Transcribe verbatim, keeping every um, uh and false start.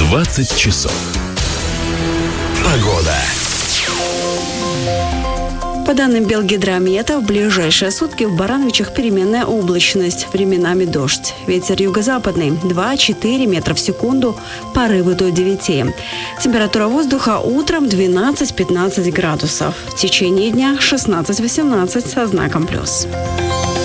двадцать часов. Погода. По данным Белгидромета, в ближайшие сутки в Барановичах переменная облачность, временами дождь. Ветер юго-западный два-четыре метра в секунду, порывы до девяти. Температура воздуха утром двенадцать-пятнадцать градусов. В течение дня шестнадцать-восемнадцать со знаком плюс.